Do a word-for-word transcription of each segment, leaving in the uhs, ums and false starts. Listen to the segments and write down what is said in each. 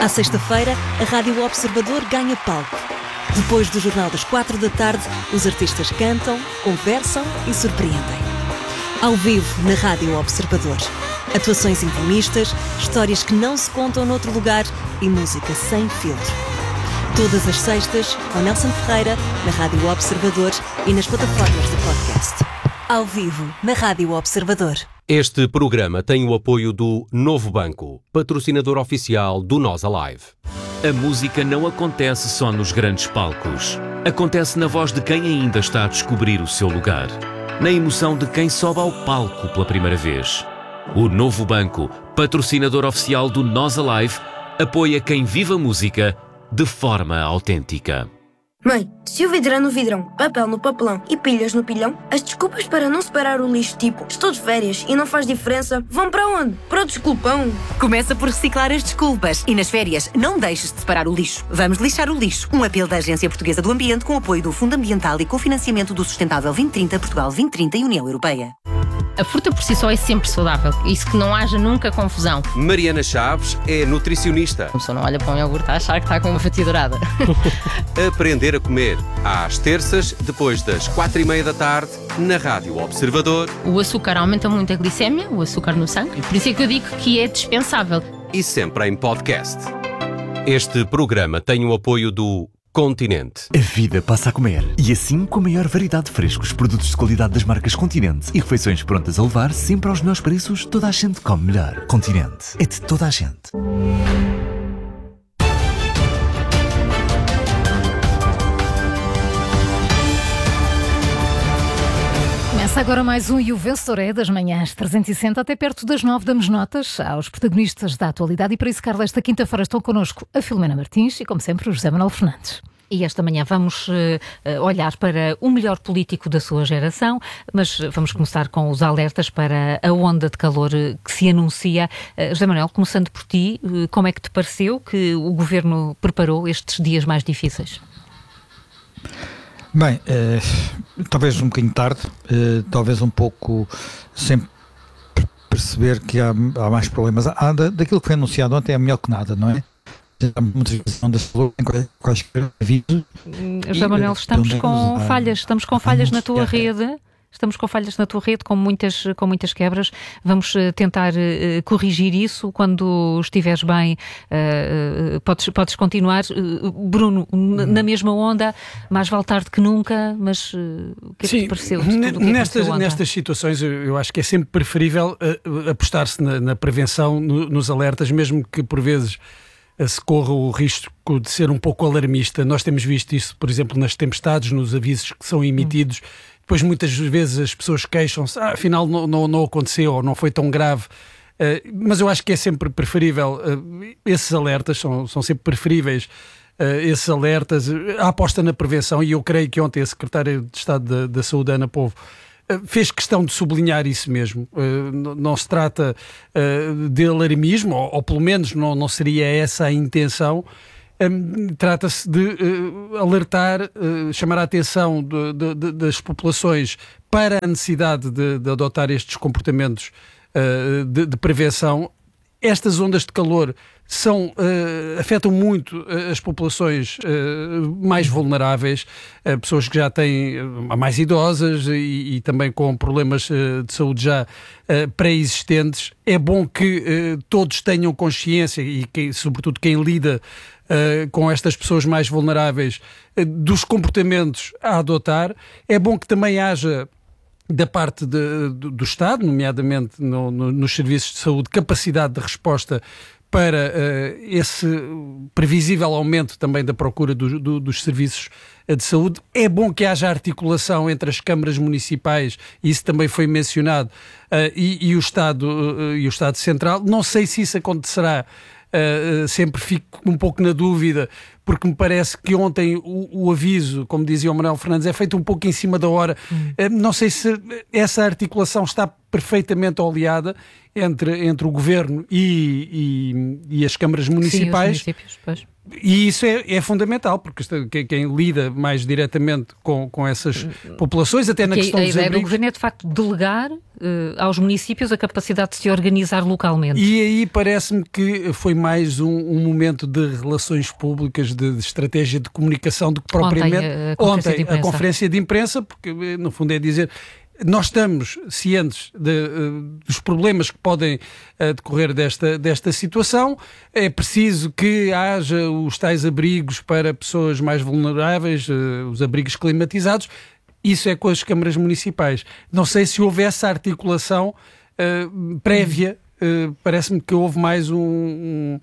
À sexta-feira, a Rádio Observador ganha palco. Depois do Jornal das Quatro da tarde, os artistas cantam, conversam e surpreendem. Ao vivo, na Rádio Observador. Atuações intimistas, histórias que não se contam noutro lugar e música sem filtro. Todas as sextas, com Nelson Ferreira, na Rádio Observador e nas plataformas de podcast. Ao vivo, na Rádio Observador. Este programa tem o apoio do Novo Banco, patrocinador oficial do Nós Alive. A música não acontece só nos grandes palcos. Acontece na voz de quem ainda está a descobrir o seu lugar. Na emoção de quem sobe ao palco pela primeira vez. O Novo Banco, patrocinador oficial do Nós Alive, apoia quem vive a música de forma autêntica. Mãe, se o vidro é no vidrão, papel no papelão e pilhas no pilhão, as desculpas para não separar o lixo, tipo estou de férias e não faz diferença, vão para onde? Para o desculpão. Começa por reciclar as desculpas e nas férias não deixes de separar o lixo. Vamos lixar o lixo. Um apelo da Agência Portuguesa do Ambiente com apoio do Fundo Ambiental e cofinanciamento do Sustentável vinte trinta, Portugal vinte trinta e União Europeia. A fruta por si só é sempre saudável. Isso que não haja nunca confusão. Mariana Chaves é nutricionista. A pessoa não olha para um iogurte a achar que está com uma fatia dourada. Aprender a comer, às terças, depois das quatro e meia da tarde, na Rádio Observador. O açúcar aumenta muito a glicémia, o açúcar no sangue. Por isso é que eu digo que é dispensável. E sempre em podcast. Este programa tem o apoio do Continente. A vida passa a comer. E assim, com a maior variedade de frescos, produtos de qualidade das marcas Continente e refeições prontas a levar sempre aos melhores preços, toda a gente come melhor. Continente. É de toda a gente. Começa agora mais um E o Vencedor é das manhãs trezentos e sessenta até perto das nove. Damos notas aos protagonistas da atualidade e para isso, Carla, esta quinta-feira estão connosco a Filomena Martins e, como sempre, o José Manuel Fernandes. E esta manhã vamos uh, olhar para o melhor político da sua geração, mas vamos começar com os alertas para a onda de calor que se anuncia. Uh, José Manuel, começando por ti, uh, como é que te pareceu que o Governo preparou estes dias mais difíceis? Bem, eh, talvez um bocadinho tarde, eh, talvez um pouco sem perceber que há, há mais problemas. Há, da, daquilo que foi anunciado ontem é melhor que nada, não é? Há muitas vezes onde se falou em quaisquer avisos. José Manuel, estamos com falhas, estamos com falhas na tua rede. Estamos com falhas na tua rede, com muitas, com muitas quebras. Vamos tentar uh, corrigir isso. Quando estiveres bem, uh, podes, podes continuar. Uh, Bruno, n- na mesma onda, mais vale tarde que nunca, mas uh, o que é que te pareceu? N- que nestas, nestas situações, eu, eu acho que é sempre preferível uh, apostar-se na, na prevenção, no, nos alertas, mesmo que por vezes uh, se corra o risco de ser um pouco alarmista. Nós temos visto isso, por exemplo, nas tempestades, nos avisos que são emitidos. Hum. Depois muitas vezes as pessoas queixam-se, ah, afinal não, não, não aconteceu ou não foi tão grave, uh, mas eu acho que é sempre preferível, uh, esses alertas são, são sempre preferíveis, uh, esses alertas, a aposta na prevenção, e eu creio que ontem a Secretária de Estado da, da Saúde, Ana Povo, uh, fez questão de sublinhar isso mesmo. Uh, não, não se trata uh, de alarmismo, ou, ou pelo menos não, não seria essa a intenção. Um, trata-se de uh, alertar, uh, chamar a atenção de, de, de, das populações para a necessidade de, de adotar estes comportamentos uh, de, de prevenção. Estas ondas de calor são, uh, afetam muito uh, as populações uh, mais vulneráveis, uh, pessoas que já têm, uh, mais idosas e, e também com problemas uh, de saúde já uh, pré-existentes. É bom que uh, todos tenham consciência e, que, sobretudo, quem lida Uh, com estas pessoas mais vulneráveis, uh, dos comportamentos a adotar. É bom que também haja, da parte de, do, do Estado, nomeadamente no, no, nos serviços de saúde, capacidade de resposta para uh, esse previsível aumento também da procura do, do, dos serviços de saúde. É bom que haja articulação entre as câmaras municipais, e isso também foi mencionado, uh, e, e, o Estado, uh, e o Estado Central. Não sei se isso acontecerá. Uh, sempre fico um pouco na dúvida, porque me parece que ontem o, o aviso, como dizia o Manuel Fernandes, é feito um pouco em cima da hora. Hum. Uh, não sei se essa articulação está perfeitamente oleada entre, entre o governo e, e, e as câmaras municipais. Sim, os municípios, pois. E isso é, é fundamental, porque quem lida mais diretamente com, com essas populações, até na que questão a dos ideia abrigos... do governo é, de facto, delegar uh, aos municípios a capacidade de se organizar localmente. E aí parece-me que foi mais um, um momento de relações públicas, de, de estratégia de comunicação, do que propriamente ontem, a conferência, ontem, de imprensa. a conferência de imprensa, porque no fundo é dizer... Nós estamos cientes de, uh, dos problemas que podem uh, decorrer desta, desta situação. É preciso que haja os tais abrigos para pessoas mais vulneráveis, uh, os abrigos climatizados. Isso é com as câmaras municipais. Não sei se houve essa articulação uh, prévia. Uh, parece-me que houve mais um... um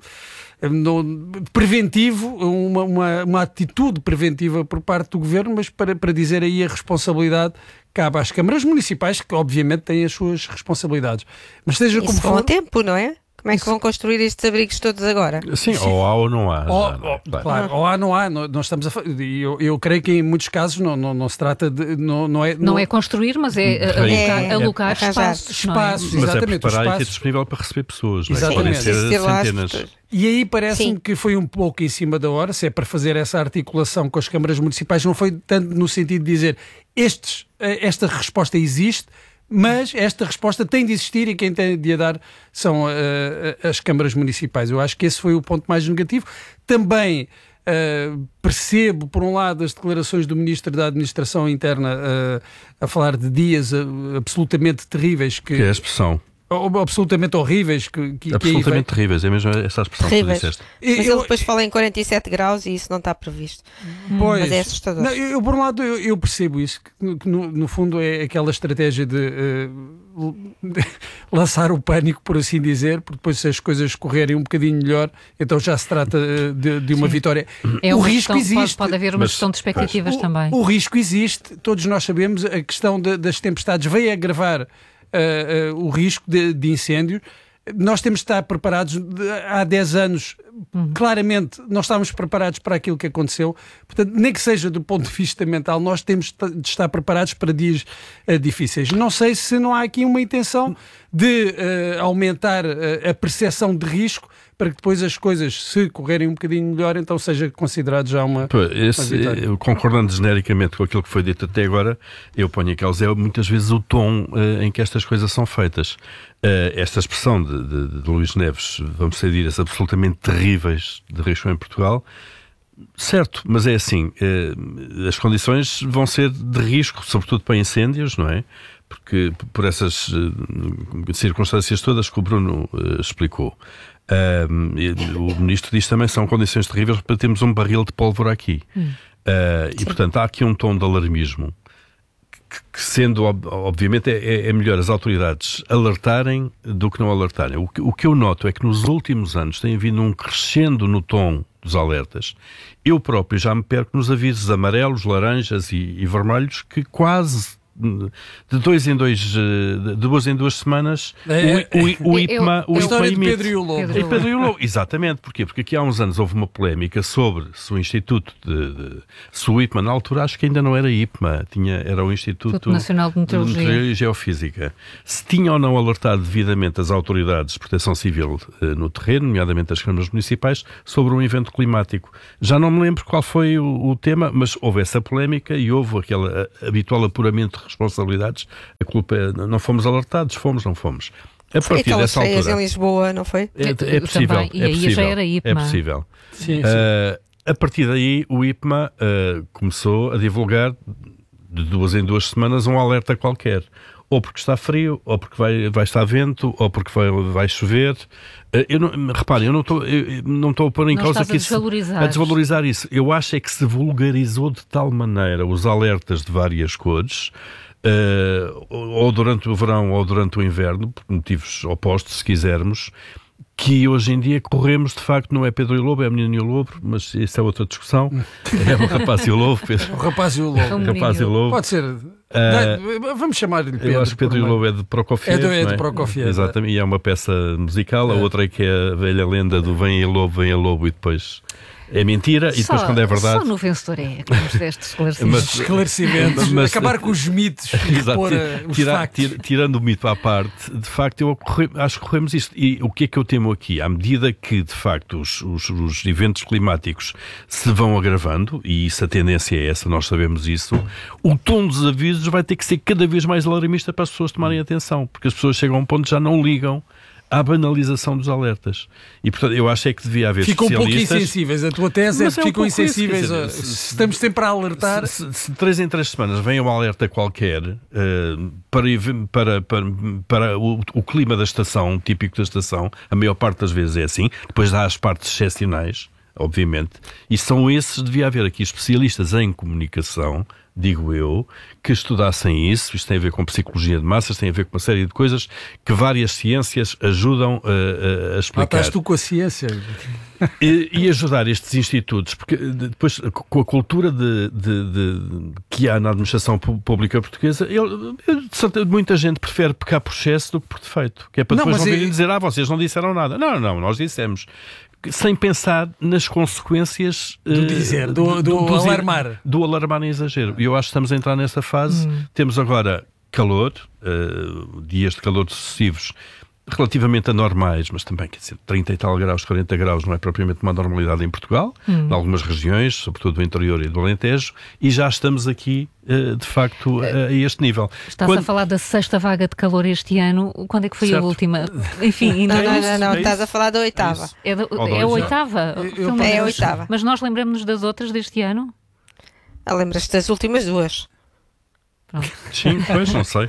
No, preventivo, uma, uma, uma atitude preventiva por parte do governo, mas para, para dizer aí a responsabilidade cabe às câmaras municipais, que obviamente têm as suas responsabilidades. Mas seja Isso como for... for... tempo, não é? Como é que vão construir estes abrigos todos agora? Sim, Sim. ou há ou não há. Ou, já, não, ou, claro, claro, ou há ou não há. Nós estamos a, eu, eu creio que em muitos casos não, não, não se trata de... Não, não, é, não, não é construir, mas é alocar, é, alocar é espaços. Espaços, não é? mas exatamente. é preparar espaços. e ter disponível para receber pessoas. Exatamente. Não é? Podem ser centenas. E aí parece-me que foi um pouco em cima da hora, se é para fazer essa articulação com as câmaras municipais, não foi tanto no sentido de dizer estes, esta resposta existe, mas esta resposta tem de existir e quem tem de a dar são uh, as câmaras municipais. Eu acho que esse foi o ponto mais negativo. Também uh, percebo, por um lado, as declarações do Ministro da Administração Interna uh, a falar de dias uh, absolutamente terríveis. Que, que é a expressão. Absolutamente horríveis. Que, que, absolutamente que terríveis, é mesmo essa expressão terríveis. que tu disseste. Mas eu, ele depois fala em quarenta e sete graus e isso não está previsto. Pois, mas é assustador. Não, eu, por um lado, eu, eu percebo isso, que, que no, no fundo é aquela estratégia de, uh, de lançar o pânico, por assim dizer, porque depois se as coisas correrem um bocadinho melhor, então já se trata uh, de, de uma Sim. vitória. É o uma risco questão, existe. Pode, pode haver uma mas, gestão de expectativas o, também. O risco existe, todos nós sabemos, a questão de, das tempestades veio agravar Uh, uh, o risco de, de incêndio. Nós temos de estar preparados. De, há dez anos, uhum. claramente, nós estávamos preparados para aquilo que aconteceu. Portanto, nem que seja do ponto de vista mental, nós temos de estar preparados para dias uh, difíceis. Não sei se não há aqui uma intenção de uh, aumentar uh, a percepção de risco para que depois as coisas, se correrem um bocadinho melhor, então seja considerado já uma, Pô, esse, uma vitória. Eu, concordando genericamente com aquilo que foi dito até agora, eu ponho em causa muitas vezes o tom uh, em que estas coisas são feitas. Uh, esta expressão de, de, de Luís Neves, vamos ser dias absolutamente terríveis de risco em Portugal, certo, mas é assim, uh, as condições vão ser de risco, sobretudo para incêndios, não é? Porque por essas uh, circunstâncias todas que o Bruno uh, explicou. Um, o Ministro diz também que são condições terríveis para termos um barril de pólvora aqui. Hum. Uh, e, portanto, há aqui um tom de alarmismo que, que sendo, obviamente, é, é melhor as autoridades alertarem do que não alertarem. O que, o que eu noto é que nos últimos anos tem havido um crescendo no tom dos alertas. Eu próprio já me perco nos avisos amarelos, laranjas e, e vermelhos que quase... de dois em dois, de duas em duas semanas, é, o, o, o IPMA, eu, o IPMA emite. Pedro e o Lobo. Pedro, Pedro e o Lobo, exatamente. Porquê? Porque aqui há uns anos houve uma polémica sobre se o Instituto de, de se o IPMA, na altura acho que ainda não era IPMA, tinha, era o Instituto, Instituto Nacional de Meteorologia. de Meteorologia e Geofísica, se tinha ou não alertado devidamente as autoridades de proteção civil eh, no terreno, nomeadamente as câmaras municipais, sobre um evento climático. Já não me lembro qual foi o, o tema, mas houve essa polémica e houve aquele a, habitual apuramento de responsabilidades. A culpa é, não fomos alertados, fomos, não fomos. A foi partir dessa altura em Lisboa, não foi? É, é possível, também. E é aí possível, já era IPMA. é possível. Sim, sim. Uh, a partir daí o IPMA uh, começou a divulgar de duas em duas semanas um alerta qualquer. Ou porque está frio, ou porque vai, vai estar vento, ou porque vai, vai chover. Eu não, reparem, eu não estou eu não estou a pôr em não causa que a isso, desvalorizar. a desvalorizar isso. Eu acho é que se vulgarizou de tal maneira os alertas de várias cores, uh, ou durante o verão ou durante o inverno, por motivos opostos, se quisermos, que hoje em dia corremos, de facto, não é Pedro e o Lobo, é a menina e o lobo, mas isso é outra discussão. É o rapaz e o lobo. O rapaz e o lobo. O rapaz e o lobo. Pode ser. Uh, vamos chamar-lhe Pedro. Eu acho que Pedro e o Lobo é de Prokofiev. É, do, é não de Prokofiev. Exatamente, e é uma peça musical. A é. outra é que é a velha lenda do Vem e Lobo, Vem a Lobo e depois é mentira e depois só, quando é verdade... Só no vencedor é que nos deste esclarecimento. Mas, esclarecimentos, mas, acabar com os mitos exato, pôr tira, os tira, factos. tira, tirando o mito à parte, de facto eu corre, acho que corremos isto. E o que é que eu temo aqui? À medida que de facto os, os, os eventos climáticos se vão agravando, e isso a tendência é essa, nós sabemos isso, o tom dos avisos vai ter que ser cada vez mais alarmista para as pessoas tomarem atenção, porque as pessoas chegam a um ponto que já não ligam à banalização dos alertas. E, portanto, eu acho é que devia haver ficam especialistas... Ficam um pouco insensíveis. A tua tese é que é um ficam pouco insensíveis. Isso, a... dizer, se, Estamos sempre a alertar. Se, se, se de três em três semanas vem um alerta qualquer uh, para, para, para, para o, o clima da estação, típico da estação, a maior parte das vezes é assim, depois há as partes excepcionais, obviamente, e são esses, devia haver aqui especialistas em comunicação, digo eu, que estudassem isso. Isto tem a ver com psicologia de massas, tem a ver com uma série de coisas que várias ciências ajudam a, a explicar. Ah, estás tu com a ciência. E, e ajudar estes institutos, porque depois, com a cultura de, de, de, que há na administração pública portuguesa, ele, muita gente prefere pecar por excesso do que por defeito, que é para depois não, não virem é... dizer, ah, vocês não disseram nada. Não, não, nós dissemos. Sem pensar nas consequências do dizer, do, do, do, do alarmar. Do alarmar em exagero. E eu acho que estamos a entrar nessa fase. Hum. Temos agora calor, uh, dias de calor sucessivos, relativamente anormais, mas também, quer dizer, trinta e tal graus, quarenta graus não é propriamente uma normalidade em Portugal, hum. em algumas regiões, sobretudo do interior e do Alentejo, e já estamos aqui, uh, de facto, uh, a este nível. Estás Quando... a falar da sexta vaga de calor este ano, quando é que foi certo. a última? Enfim, ainda não, não, não, não, é estás a falar da oitava. É, é, do, é a oitava? Eu, eu, é a oitava. Mas nós lembramos-nos das outras deste ano? Ah, lembras-te das últimas duas? Pronto. Sim, pois, não sei.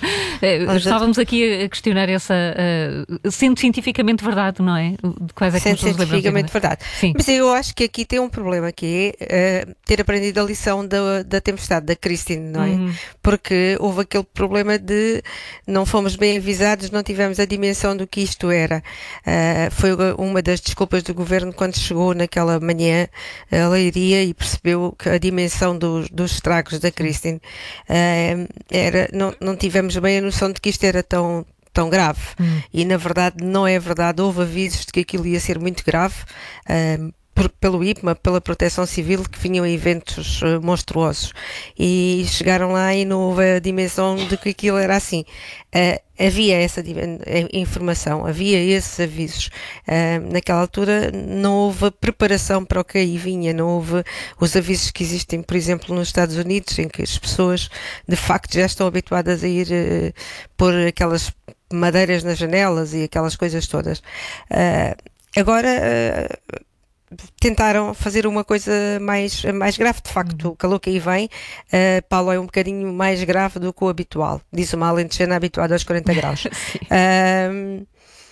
Estávamos aqui a questionar essa, uh, sendo cientificamente verdade, não é? De quais é que sendo cientificamente verdade. Sim. Mas eu acho que aqui tem um problema, que é uh, ter aprendido a lição da, da tempestade, da Christine, não é? Uhum. Porque houve aquele problema de não fomos bem avisados, não tivemos a dimensão do que isto era. Uh, foi uma das desculpas do governo quando chegou naquela manhã a Leiria e percebeu que a dimensão dos, dos estragos da Christine. Uh, Era, não, não tivemos bem a noção de que isto era tão, tão grave hum. e na verdade não é verdade, houve avisos de que aquilo ia ser muito grave uh, por, pelo I P M A, pela Proteção Civil, que vinham eventos uh, monstruosos e chegaram lá e não houve a dimensão de que aquilo era assim. Uh, havia essa informação, havia esses avisos. Uh, naquela altura não houve preparação para o que aí vinha, não houve os avisos que existem, por exemplo, nos Estados Unidos, em que as pessoas de facto já estão habituadas a ir uh, pôr aquelas madeiras nas janelas e aquelas coisas todas. Uh, agora... Uh, tentaram fazer uma coisa mais, mais grave, de facto, o calor que aí vem, uh, Paulo, é um bocadinho mais grave do que o habitual, diz uma alentejana habituada aos quarenta graus. uh,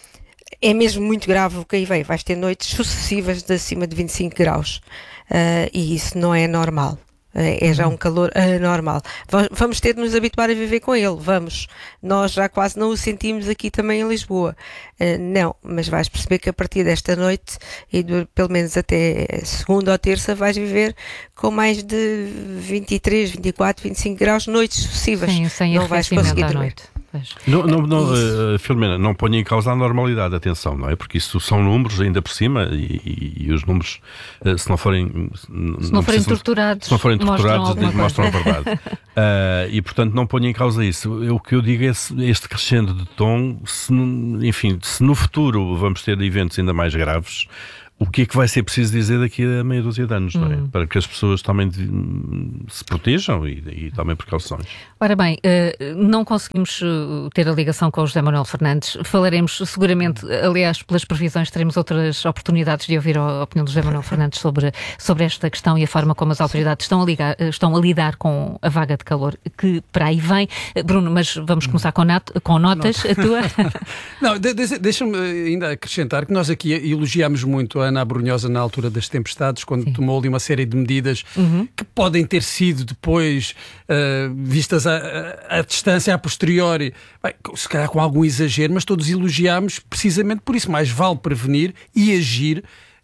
é mesmo muito grave o que aí vem, vais ter noites sucessivas de acima de vinte e cinco graus, uh, e isso não é normal. É já um calor anormal. Vamos ter de nos habituar a viver com ele, vamos. Nós já quase não o sentimos aqui também em Lisboa. Uh, não, mas vais perceber que a partir desta noite, e de, pelo menos até segunda ou terça, vais viver com mais de vinte e três, vinte e quatro, vinte e cinco graus, noites sucessivas. Sim, sem não vais conseguir dormir. Noite. Não, não, não, uh, Filomena, não ponha em causa a normalidade, atenção, não é? Porque isso são números ainda por cima e, e, e os números, uh, se não forem se não, não forem torturados, se não forem torturados mostram, mostram a verdade. uh, e portanto não ponha em causa isso. Eu, o que eu digo é se, este crescendo de tom, se, enfim, se no futuro vamos ter eventos ainda mais graves, o que é que vai ser preciso dizer daqui a meia dúzia de anos, hum. não é? Para que as pessoas também se protejam e, e tomem precauções. Ora bem, não conseguimos ter a ligação com o José Manuel Fernandes. Falaremos seguramente, aliás, pelas previsões, teremos outras oportunidades de ouvir a opinião do José Manuel Fernandes sobre, sobre esta questão e a forma como as autoridades estão a, ligar, estão a lidar com a vaga de calor que para aí vem. Bruno, mas vamos começar com, nat, com notas, a tua? Não, de, de, deixa-me ainda acrescentar que nós aqui elogiámos muito a Ana Abrunhosa na altura das tempestades, quando Sim. tomou ali uma série de medidas uhum. que podem ter sido depois uh, vistas à distância, a posteriori, bem, se calhar com algum exagero, mas todos elogiámos precisamente por isso. Mais vale prevenir e agir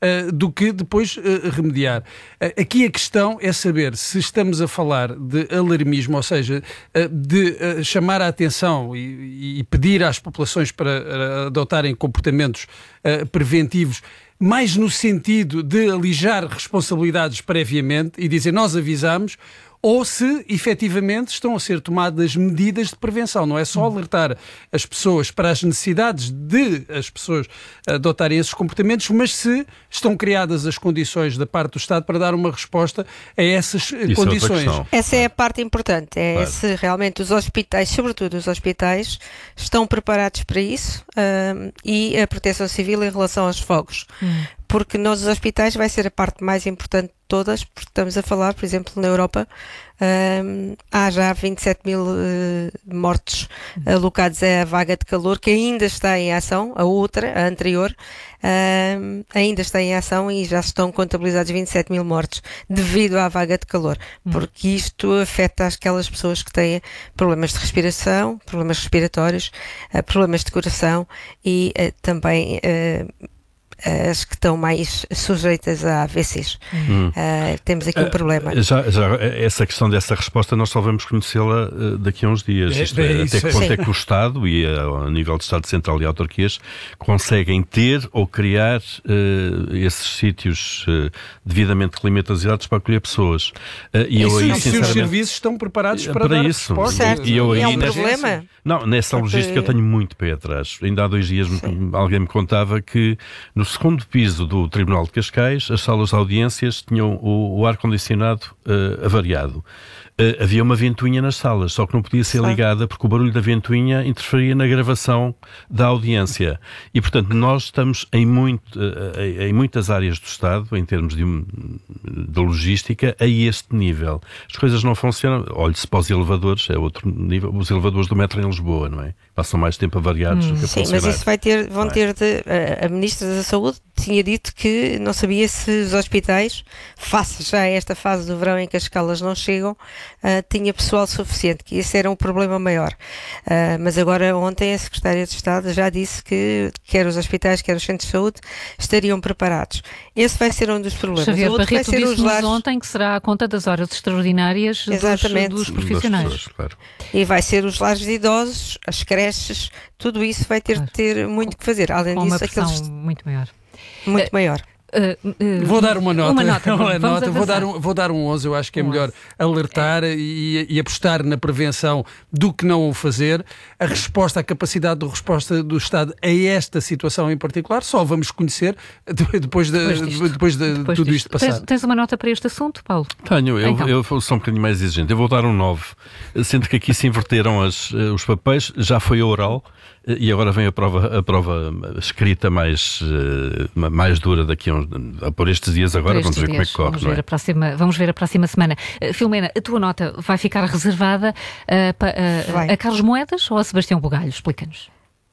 uh, do que depois uh, remediar. Uh, aqui a questão é saber se estamos a falar de alarmismo, ou seja, uh, de uh, chamar a atenção e, e pedir às populações para uh, adotarem comportamentos uh, preventivos, mais no sentido de alijar responsabilidades previamente e dizer nós avisamos, ou se efetivamente estão a ser tomadas medidas de prevenção. Não é só alertar as pessoas para as necessidades de as pessoas adotarem esses comportamentos, mas se estão criadas as condições da parte do Estado para dar uma resposta a essas Isso condições. É Essa é a parte importante, é claro. Se realmente os hospitais, sobretudo os hospitais, estão preparados para isso um, e a Proteção Civil em relação aos fogos. Hum. Porque nos hospitais vai ser a parte mais importante de todas, porque estamos a falar, por exemplo, na Europa, um, há já vinte e sete mil uh, mortos alocados à vaga de calor, que ainda está em ação, a outra, a anterior, um, ainda está em ação e já estão contabilizados vinte e sete mil mortos devido à vaga de calor, porque isto afeta aquelas pessoas que têm problemas de respiração, problemas respiratórios, uh, problemas de coração e uh, também... Uh, as que estão mais sujeitas a A V Cs. Hum. Uh, temos aqui um problema. Já, já essa questão dessa resposta nós só vamos conhecê-la uh, daqui a uns dias. É, Isto, é, até que ponto Sim. é que o Estado e a, a nível de Estado Central e autarquias conseguem ter ou criar uh, esses sítios uh, devidamente climatosizados para acolher pessoas. Uh, e eu aí, sinceramente, os serviços estão preparados para, para dar isso. Certo. E eu, e é um nessa, problema. Não, nessa Porque... logística eu tenho muito pé atrás. Ainda há dois dias Sim. alguém me contava que no segundo piso do Tribunal de Cascais, as salas de audiências tinham o, o ar-condicionado uh, avariado. Uh, havia uma ventoinha nas salas, só que não podia ser Sabe. ligada porque o barulho da ventoinha interferia na gravação da audiência. E, portanto, nós estamos em, muito, uh, em muitas áreas do Estado, em termos de, de logística, a este nível. As coisas não funcionam. Olhe-se para os elevadores, é outro nível. Os elevadores do metro em Lisboa, não é? Passam mais tempo avariados hum, do que a Sim, funcionar. mas isso vai ter, vão ter de... A, a Ministra da Saúde tinha dito que não sabia se os hospitais, face já a esta fase do verão em que as escalas não chegam, uh, tinha pessoal suficiente, que esse era um problema maior. Uh, mas agora, ontem, a Secretária de Estado já disse que quer os hospitais, quer os centros de saúde, estariam preparados. Esse vai ser um dos problemas. Xavier o outro Barreto vai ser os lares... ontem que será a conta das horas extraordinárias dos, dos profissionais. Pessoas, claro. E vai ser os lares de idosos, as creches, tudo isso vai ter de ter muito que fazer. Além Com disso, uma pressão aqueles... muito maior. Muito uh, maior. Uh, uh, vou dar uma nota, uma nota, uma nota. Vou, dar um, um, vou dar um onze. Eu acho que é melhor alertar é. E, e apostar na prevenção do que não o fazer. A resposta, a capacidade de resposta do Estado a esta situação em particular só vamos conhecer depois de, depois disto, depois de depois tudo disto passar. Tens, tens uma nota para este assunto, Paulo? Tenho, eu, então. eu sou um bocadinho mais exigente. Eu vou dar um nove, sendo que aqui se inverteram as, os papéis, já foi a oral e agora vem a prova, a prova escrita mais, mais dura daqui a uns, por estes dias agora, estes vamos ver dias, como é que corre. Vamos, não é? ver a próxima, vamos ver a próxima semana. Uh, Filomena, a tua nota vai ficar reservada uh, pa, uh, a Carlos Moedas ou a Sebastião Bugalho? Explica-nos.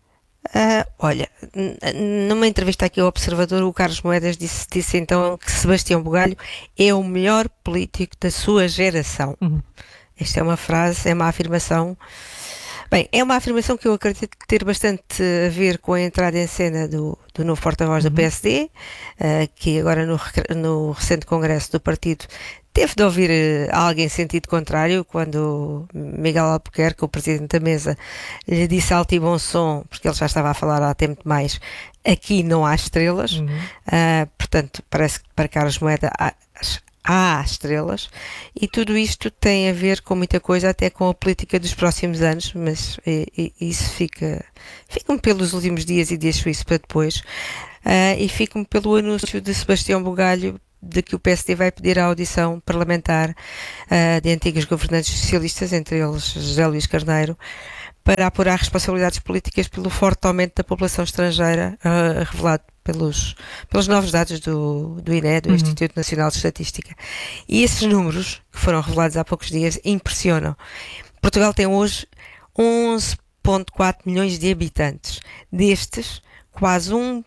Uh, olha, numa entrevista aqui ao Observador, o Carlos Moedas disse, disse então que Sebastião Bugalho é o melhor político da sua geração. Uhum. Esta é uma frase, é uma afirmação. Bem, é uma afirmação que eu acredito ter bastante a ver com a entrada em cena do, do novo porta-voz uhum. do P S D, uh, que agora no, no recente congresso do partido teve de ouvir uh, algo em sentido contrário, quando Miguel Albuquerque, o presidente da mesa, lhe disse alto e bom som, porque ele já estava a falar há tempo demais, aqui não há estrelas, uhum. uh, portanto, parece que para Carlos Moedas há, há estrelas, e tudo isto tem a ver com muita coisa, até com a política dos próximos anos, mas e, e, isso fica, fica-me pelos últimos dias e deixo isso para depois, uh, e fico-me pelo anúncio de Sebastião Bugalho de que o P S D vai pedir a audição parlamentar uh, de antigos governantes socialistas, entre eles José Luís Carneiro, para apurar responsabilidades políticas pelo forte aumento da população estrangeira uh, revelado pelos, pelos novos dados do, do I N E, do uhum. Instituto Nacional de Estatística. E esses números, que foram revelados há poucos dias, impressionam. Portugal tem hoje onze vírgula quatro milhões de habitantes. Destes, quase um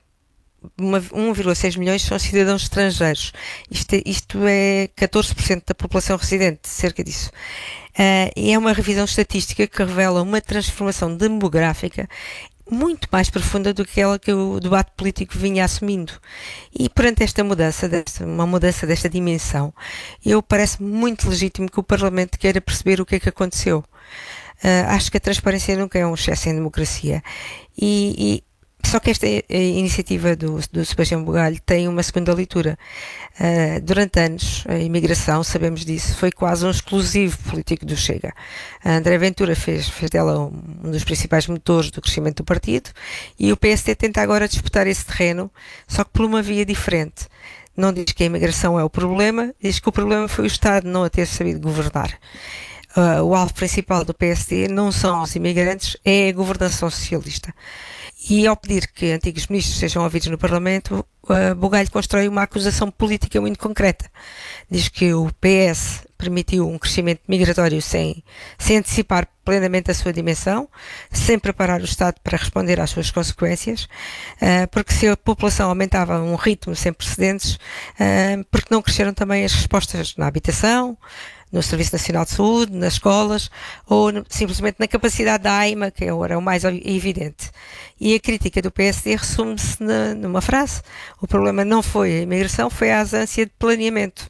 um vírgula seis milhões são cidadãos estrangeiros. Isto é, isto é catorze por cento da população residente, cerca disso. Uh, e é uma revisão estatística que revela uma transformação demográfica muito mais profunda do que aquela que o debate político vinha assumindo. E perante esta mudança, desta, uma mudança desta dimensão, eu parece muito legítimo que o Parlamento queira perceber o que é que aconteceu. Uh, acho que a transparência nunca é um excesso em democracia. E, e só que esta iniciativa do, do Sebastião Bugalho tem uma segunda leitura. Uh, durante anos, a imigração, sabemos disso, foi quase um exclusivo político do Chega. A André Ventura fez, fez dela um, um dos principais motores do crescimento do partido, e o P S D tenta agora disputar esse terreno, só que por uma via diferente. Não diz que a imigração é o problema, diz que o problema foi o Estado não a ter sabido governar. Uh, o alvo principal do P S D não são os imigrantes, é a governação socialista. E ao pedir que antigos ministros sejam ouvidos no Parlamento, uh, Bugalho constrói uma acusação política muito concreta. Diz que o P S permitiu um crescimento migratório sem, sem antecipar plenamente a sua dimensão, sem preparar o Estado para responder às suas consequências, uh, porque se a população aumentava a um ritmo sem precedentes, uh, porque não cresceram também as respostas na habitação, no Serviço Nacional de Saúde, nas escolas, ou no, simplesmente na capacidade da AIMA, que era o mais evidente. E a crítica do P S D resume-se na, numa frase: o problema não foi a imigração, foi a ausência de planeamento.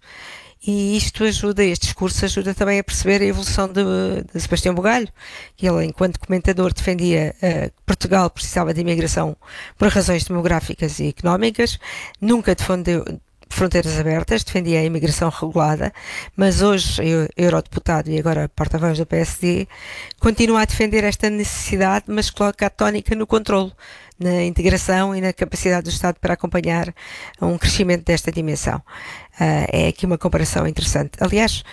E isto ajuda, este discurso ajuda também a perceber a evolução de, de Sebastião Bugalho, que ele, enquanto comentador, defendia uh, que Portugal precisava de imigração por razões demográficas e económicas, nunca defendeu fronteiras abertas, defendia a imigração regulada, mas hoje, eurodeputado e agora porta-voz do P S D, continua a defender esta necessidade, mas coloca a tónica no controlo, na integração e na capacidade do Estado para acompanhar um crescimento desta dimensão. Uh, é aqui uma comparação interessante. Aliás,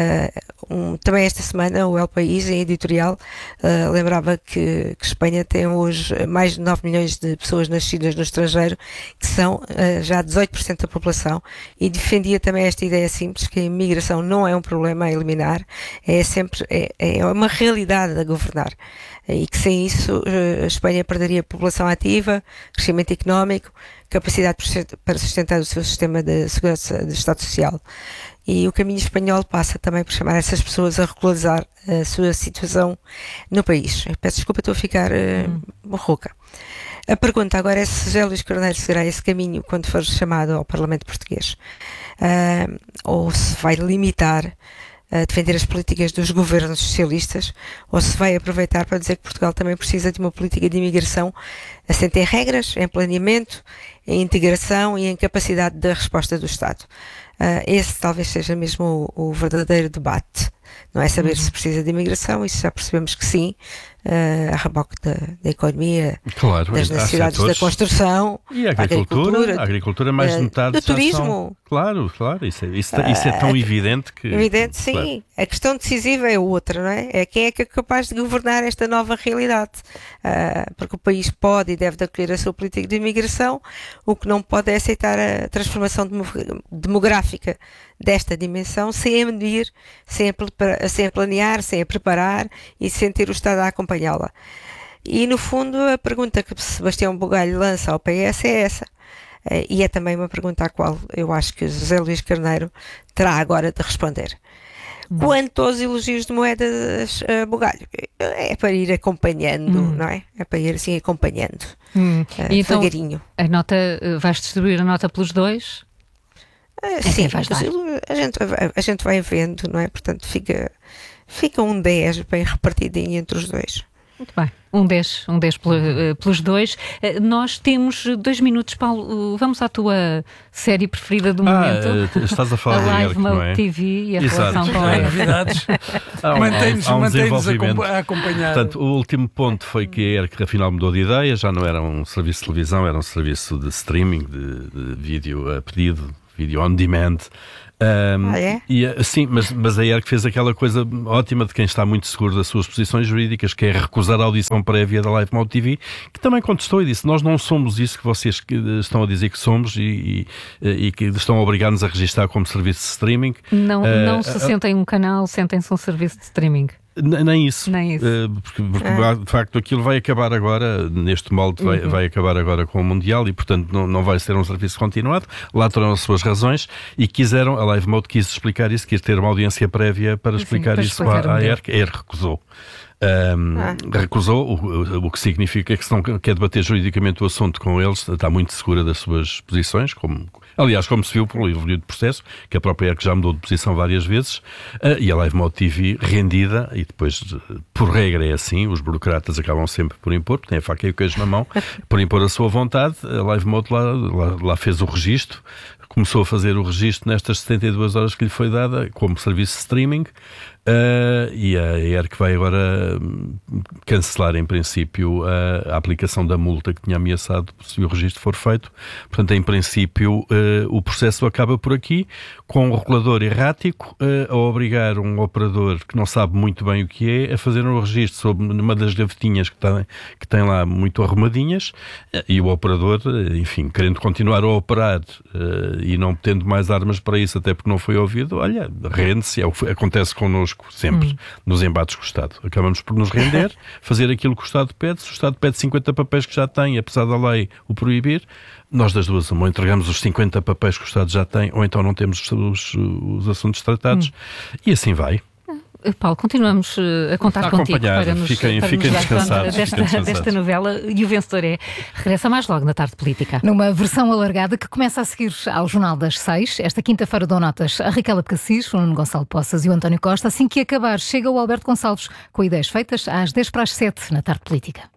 uh, um, também esta semana o El País, em editorial, uh, lembrava que, que Espanha tem hoje mais de nove milhões de pessoas nascidas no estrangeiro, que são uh, já dezoito por cento da população, e defendia também esta ideia simples, que a imigração não é um problema a eliminar, é sempre é, é uma realidade a governar. E que sem isso a Espanha perderia população ativa, crescimento económico, capacidade para sustentar o seu sistema de segurança de Estado Social. E o caminho espanhol passa também por chamar essas pessoas a regularizar a sua situação no país. Eu peço desculpa, estou a ficar uh, rouca. A pergunta agora é se José Luís Carneiro seguirá esse caminho quando for chamado ao Parlamento Português, uh, ou se vai limitar a defender as políticas dos governos socialistas, ou se vai aproveitar para dizer que Portugal também precisa de uma política de imigração assente em regras, em planeamento, em integração e em capacidade de resposta do Estado. Uh, esse talvez seja mesmo o, o verdadeiro debate. Não é saber uhum. se precisa de imigração, isso já percebemos que sim, uh, a reboque da, da economia, claro, das necessidades da construção, e a agricultura, a agricultura, a agricultura mais de metade do turismo. São, claro, claro, isso é, isso, isso é tão uh, evidente que... Evidente, sim. Claro. A questão decisiva é outra, não é? É quem é que é capaz de governar esta nova realidade. Uh, porque o país pode e deve acolher a sua política de imigração, o que não pode é aceitar a transformação demográfica desta dimensão sem a medir, sem a, sem a planear, sem a preparar e sem ter o Estado a acompanhá-la. E no fundo a pergunta que Sebastião Bugalho lança ao P S é essa. E é também uma pergunta à qual eu acho que José Luís Carneiro terá agora de responder. Hum. Quanto aos elogios de Moedas uh, Bugalho, é para ir acompanhando, hum. não é? É para ir assim acompanhando, hum. uh, e então, devagarinho. A nota, vais distribuir a nota pelos dois? Uh, sim, a gente, a gente vai vendo, não é? Portanto, fica, fica um dez bem repartidinho entre os dois. Muito bem, um dez, um dez pelos dois. Nós temos dois minutos, Paulo. Vamos à tua série preferida do momento. Ah, estás a falar a da Live Mode T V e a relação com a novidades. Mantém-nos um a acompanhar. Portanto, o último ponto foi que a ERC afinal mudou de ideia, já não era um serviço de televisão, era um serviço de streaming, de, de vídeo a pedido, vídeo on demand. Um, ah, é? e, sim, mas, mas a ERC fez aquela coisa ótima de quem está muito seguro das suas posições jurídicas, que é recusar a audição prévia da Live Mode T V, que também contestou e disse: nós não somos isso que vocês estão a dizer que somos e, e, e que estão a obrigar-nos a registrar como serviço de streaming. Não, uh, não se sentem um canal, sentem-se um serviço de streaming. Nem isso, Nem isso. Uh, porque, porque ah. de facto aquilo vai acabar agora, neste molde vai, uhum. vai acabar agora com o Mundial e portanto não, não vai ser um serviço continuado. Lá terão as suas razões e quiseram, a Live Mode quis explicar isso, quis ter uma audiência prévia para explicar Sim, para isso explicar à, à ERC, a ERC recusou. Um, ah. Recusou, o, o que significa que se não quer debater juridicamente o assunto com eles, está muito segura das suas posições, como, aliás, como se viu pelo evoluído processo, que a própria E R C já mudou de posição várias vezes, uh, e a Live Mode T V rendida, e depois, por regra é assim, os burocratas acabam sempre por impor, porque têm a faca e o queijo na mão, por impor a sua vontade. A Live Mode lá, lá, lá fez o registro, começou a fazer o registro nestas setenta e duas horas que lhe foi dada, como serviço de streaming, Uh, e a E R C vai agora cancelar, em princípio, a, a aplicação da multa que tinha ameaçado se o registro for feito. Portanto, em princípio, uh, o processo acaba por aqui, com um regulador errático uh, a obrigar um operador que não sabe muito bem o que é a fazer um registro sobre uma das gavetinhas que tem, que tem lá muito arrumadinhas, uh, e o operador, enfim, querendo continuar a operar uh, e não tendo mais armas para isso, até porque não foi ouvido, olha, rende-se, é o que acontece connosco sempre, hum. nos embates com o Estado. Acabamos por nos render, fazer aquilo que o Estado pede. Se o Estado pede cinquenta papéis que já tem, apesar da lei o proibir, nós das duas, ou entregamos os cinquenta papéis que o Estado já tem, ou então não temos os, os assuntos tratados, hum. e assim vai. Paulo, continuamos a contar a contigo para nos, fiquem, para fiquem nos dar conta descansados, desta, descansados. desta novela. E o vencedor é, regressa mais logo na Tarde Política. Numa versão alargada que começa a seguir ao Jornal das Seis. Esta quinta-feira dão notas a Raquel Abcacis, o Nuno Gonçalo Poças e o António Costa. Assim que acabar, chega o Alberto Gonçalves com ideias feitas às dez para as sete na Tarde Política.